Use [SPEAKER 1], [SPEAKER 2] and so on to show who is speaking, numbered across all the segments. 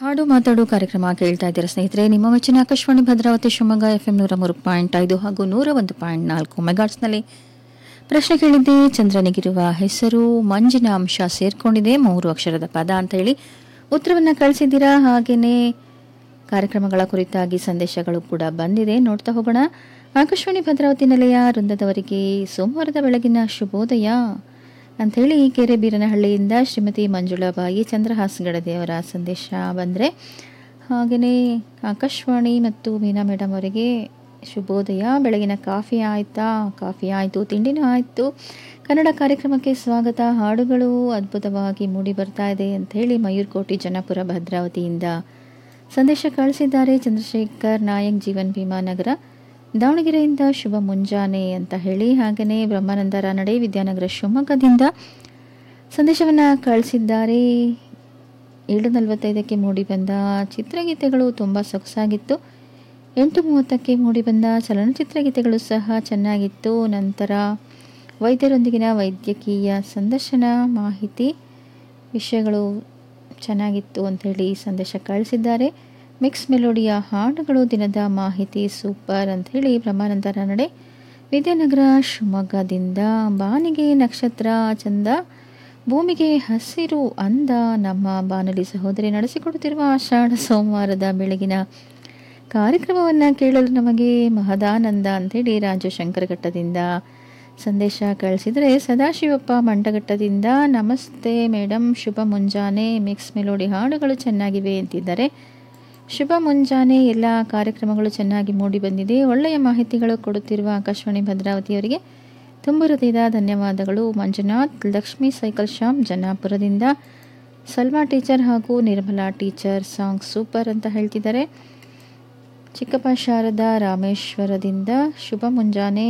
[SPEAKER 1] ಹಾಡು ಮಾತಾಡು ಕಾರ್ಯಕ್ರಮ ಕೇಳ್ತಾ ಇದ್ದೀರಾ ಸ್ನೇಹಿತರೆ. ನಿಮ್ಮ ಮೆಚ್ಚಿನ ಆಕಾಶವಾಣಿ ಭದ್ರಾವತಿ ಶಿವಮೊಗ್ಗ FM 103.5 ಹಾಗೂ 101.4 ಮೆಗಾಟ್ಸ್ನಲ್ಲಿ ಪ್ರಶ್ನೆ ಕೇಳಿದ್ದೆ. ಚಂದ್ರನಿಗಿರುವ ಹೆಸರು ಮಂಜಿನ ಅಂಶ ಸೇರ್ಕೊಂಡಿದೆ 3 ಅಕ್ಷರದ ಪದ ಅಂತ ಹೇಳಿ ಉತ್ತರವನ್ನು ಕಳಿಸಿದ್ದೀರಾ. ಹಾಗೆಯೇ ಕಾರ್ಯಕ್ರಮಗಳ ಕುರಿತಾಗಿ ಸಂದೇಶಗಳು ಕೂಡ ಬಂದಿದೆ, ನೋಡ್ತಾ ಹೋಗೋಣ. ಆಕಾಶವಾಣಿ ಭದ್ರಾವತಿ ನಿಲಯ ವೃಂದದವರಿಗೆ ಸೋಮವಾರದ ಬೆಳಗಿನ ಶುಭೋದಯ ಅಂಥೇಳಿ ಕೆರೆಬೀರನಹಳ್ಳಿಯಿಂದ ಶ್ರೀಮತಿ ಮಂಜುಳಾಬಾಯಿ ಚಂದ್ರಹಾಸ್ಗಡದೆಯವರ ಸಂದೇಶ ಬಂದರೆ, ಹಾಗೆಯೇ ಆಕಾಶವಾಣಿ ಮತ್ತು ಮೀನಾ ಮೇಡಮ್ ಅವರಿಗೆ ಶುಭೋದಯ. ಬೆಳಗಿನ ಕಾಫಿ ಆಯಿತಾ? ಕಾಫಿ ಆಯಿತು, ತಿಂಡಿನೂ ಆಯಿತು. ಕನ್ನಡ ಕಾರ್ಯಕ್ರಮಕ್ಕೆ ಸ್ವಾಗತ. ಹಾಡುಗಳು ಅದ್ಭುತವಾಗಿ ಮೂಡಿ ಬರ್ತಾ ಇದೆ ಅಂಥೇಳಿ ಮಯೂರ್ಕೋಟಿ ಜನಪುರ ಭದ್ರಾವತಿಯಿಂದ ಸಂದೇಶ ಕಳಿಸಿದ್ದಾರೆ. ಚಂದ್ರಶೇಖರ್ ನಾಯಕ್ ಜೀವನ್ ಭೀಮಾನಗರ ದಾವಣಗೆರೆಯಿಂದ ಶುಭ ಮುಂಜಾನೆ ಅಂತ ಹೇಳಿ, ಹಾಗೆಯೇ ಬ್ರಹ್ಮಾನಂದ ರಾನಡೆ ವಿದ್ಯಾನಗರ ಶಿವಮೊಗ್ಗದಿಂದ ಸಂದೇಶವನ್ನು ಕಳಿಸಿದ್ದಾರೆ. 7:45 ಮೂಡಿಬಂದ ಚಿತ್ರಗೀತೆಗಳು ತುಂಬ ಸೊಗಸಾಗಿತ್ತು. 8:30 ಮೂಡಿಬಂದ ಚಲನಚಿತ್ರಗೀತೆಗಳು ಸಹ ಚೆನ್ನಾಗಿತ್ತು. ನಂತರ ವೈದ್ಯರೊಂದಿಗಿನ ವೈದ್ಯಕೀಯ ಸಂದರ್ಶನ, ಮಾಹಿತಿ, ವಿಷಯಗಳು ಚೆನ್ನಾಗಿತ್ತು ಅಂಥೇಳಿ ಸಂದೇಶ ಕಳಿಸಿದ್ದಾರೆ. ಮಿಕ್ಸ್ ಮೆಲೋಡಿಯ ಹಾಡುಗಳು, ದಿನದ ಮಾಹಿತಿ ಸೂಪರ್ ಅಂಥೇಳಿ ಬ್ರಹ್ಮಾನಂದ ರಾನಡೆ ವಿದ್ಯಾನಗರ ಶಿವಮೊಗ್ಗದಿಂದ. ಬಾನಿಗೆ ನಕ್ಷತ್ರ ಚಂದ, ಭೂಮಿಗೆ ಹಸಿರು ಅಂದ, ನಮ್ಮ ಬಾನುಲಿ ಸಹೋದರಿ ನಡೆಸಿಕೊಡುತ್ತಿರುವ ಆಷಾಢ ಸೋಮವಾರದ ಬೆಳಗಿನ ಕಾರ್ಯಕ್ರಮವನ್ನು ಕೇಳಲು ನಮಗೆ ಮಹದಾನಂದ ಅಂಥೇಳಿ ರಾಜು ಶಂಕರಘಟ್ಟದಿಂದ ಸಂದೇಶ ಕಳಿಸಿದರೆ, ಸದಾಶಿವಪ್ಪ ಮಂಡಘಟ್ಟದಿಂದ ನಮಸ್ತೆ ಮೇಡಮ್, ಶುಭ ಮುಂಜಾನೆ, ಮಿಕ್ಸ್ ಮೆಲೋಡಿ ಹಾಡುಗಳು ಚೆನ್ನಾಗಿವೆ ಅಂತಿದ್ದಾರೆ. ಶುಭ ಮುಂಜಾನೆ, ಎಲ್ಲ ಕಾರ್ಯಕ್ರಮಗಳು ಚೆನ್ನಾಗಿ ಮೂಡಿ ಬಂದಿದೆ. ಒಳ್ಳೆಯ ಮಾಹಿತಿಗಳು ಕೊಡುತ್ತಿರುವ ಆಕಾಶವಾಣಿ ಭದ್ರಾವತಿಯವರಿಗೆ ತುಂಬ ಹೃದಯದ ಧನ್ಯವಾದಗಳು. Manjunath Lakshmi cycle shop ಜನ್ನಾಪುರದಿಂದ Salma teacher ಹಾಗೂ ನಿರ್ಮಲಾ ಟೀಚರ್ ಸಾಂಗ್ ಸೂಪರ್ ಅಂತ ಹೇಳ್ತಿದ್ದಾರೆ. ಚಿಕ್ಕಪ್ಪ ಶಾರದಾ ರಾಮೇಶ್ವರದಿಂದ ಶುಭ ಮುಂಜಾನೆ,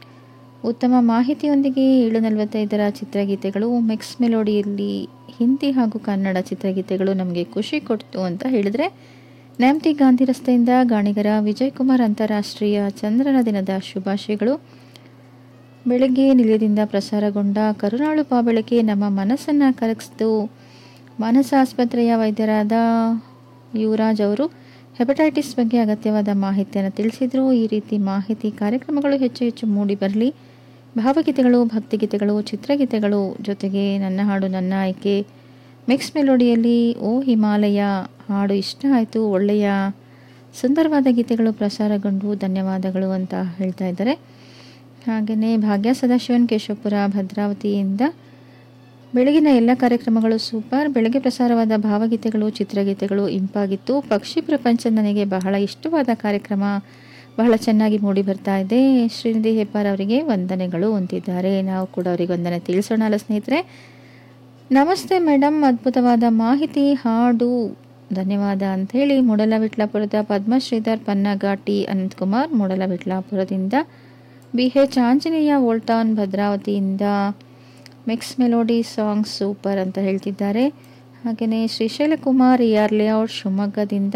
[SPEAKER 1] ಉತ್ತಮ ಮಾಹಿತಿಯೊಂದಿಗೆ 7:45 ಚಿತ್ರಗೀತೆಗಳು, ಮಿಕ್ಸ್ ಮೆಲೋಡಿಯಲ್ಲಿ ಹಿಂದಿ ಹಾಗೂ ಕನ್ನಡ ಚಿತ್ರಗೀತೆಗಳು ನಮಗೆ ಖುಷಿ ಕೊಡ್ತು ಅಂತ ಹೇಳಿದರೆ, ನ್ಯಾಮತಿ ಗಾಂಧಿ ರಸ್ತೆಯಿಂದ ಗಾಣಿಗರ ವಿಜಯ್ ಕುಮಾರ್ ಅಂತಾರಾಷ್ಟ್ರೀಯ ಚಂದ್ರನ ದಿನದ ಶುಭಾಶಯಗಳು. ಬೆಳಗ್ಗೆ ನಿಲಯದಿಂದ ಪ್ರಸಾರಗೊಂಡ ಕರುನಾಳು ಪಾಬೆಳಕೆ ನಮ್ಮ ಮನಸ್ಸನ್ನು ಕರಗಿಸಿತು. ಮಾನಸ ಆಸ್ಪತ್ರೆಯ ವೈದ್ಯರಾದ ಯುವರಾಜ್ ಅವರು ಹೆಪಟೈಟಿಸ್ ಬಗ್ಗೆ ಅಗತ್ಯವಾದ ಮಾಹಿತಿಯನ್ನು ತಿಳಿಸಿದರು. ಈ ರೀತಿ ಮಾಹಿತಿ ಕಾರ್ಯಕ್ರಮಗಳು ಹೆಚ್ಚು ಹೆಚ್ಚು ಮೂಡಿ ಬರಲಿ. ಭಾವಗೀತೆಗಳು, ಭಕ್ತಿಗೀತೆಗಳು, ಚಿತ್ರಗೀತೆಗಳು, ಜೊತೆಗೆ ನನ್ನ ಹಾಡು ನನ್ನ ಆಯ್ಕೆ, ಮಿಕ್ಸ್ ಮೆಲೋಡಿಯಲ್ಲಿ ಓ ಹಿಮಾಲಯ ಹಾಡು ಇಷ್ಟ ಆಯಿತು, ಒಳ್ಳೆಯ ಸುಂದರವಾದ ಗೀತೆಗಳು ಪ್ರಸಾರಗೊಂಡು ಧನ್ಯವಾದಗಳು ಅಂತ ಹೇಳ್ತಾ ಇದ್ದಾರೆ. ಹಾಗೆಯೇ ಭಾಗ್ಯ ಸದಾಶಿವನ್ ಕೇಶವಪುರ ಭದ್ರಾವತಿಯಿಂದ ಬೆಳಗಿನ ಎಲ್ಲ ಕಾರ್ಯಕ್ರಮಗಳು ಸೂಪರ್. ಬೆಳಗ್ಗೆ ಪ್ರಸಾರವಾದ ಭಾವಗೀತೆಗಳು, ಚಿತ್ರಗೀತೆಗಳು ಇಂಪಾಗಿತ್ತು. ಪಕ್ಷಿ ಪ್ರಪಂಚ ನನಗೆ ಬಹಳ ಇಷ್ಟವಾದ ಕಾರ್ಯಕ್ರಮ, ಬಹಳ ಚೆನ್ನಾಗಿ ಮೂಡಿ ಬರ್ತಾ ಇದೆ. ಶ್ರೀನಿಧಿ ಹೆಬ್ಬಾರ್ ಅವರಿಗೆ ವಂದನೆಗಳು ಅಂತಿದ್ದಾರೆ. ನಾವು ಕೂಡ ಅವರಿಗೆ ವಂದನೆ ತಿಳಿಸೋಣ ಅಲ್ಲ ಸ್ನೇಹಿತರೆ. ನಮಸ್ತೆ ಮೇಡಮ್, ಅದ್ಭುತವಾದ ಮಾಹಿತಿ, ಹಾಡು ಧನ್ಯವಾದ ಅಂಥೇಳಿ ಮೂಡಲವಿಟ್ಲಾಪುರದ ಪದ್ಮಶ್ರೀಧರ್ ಪನ್ನಘಾಟಿ ಅನಂತಕುಮಾರ್ ಮೂಡಲವಿಟ್ಲಾಪುರದಿಂದ, BH ಆಂಜನೇಯ ವೋಲ್ಟಾನ್ ಭದ್ರಾವತಿಯಿಂದ ಮಿಕ್ಸ್ ಮೆಲೋಡಿ ಸಾಂಗ್ ಸೂಪರ್ ಅಂತ ಹೇಳ್ತಿದ್ದಾರೆ. ಹಾಗೆಯೇ ಶ್ರೀಶೈಲಕುಮಾರ್ AR ಲೇಔಟ್ ಶಿವಮೊಗ್ಗದಿಂದ